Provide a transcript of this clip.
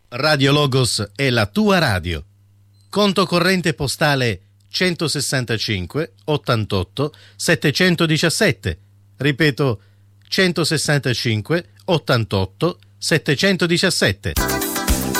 Radio Logos è la tua radio. Conto corrente postale 165 88 717. Ripeto, 165 88 717.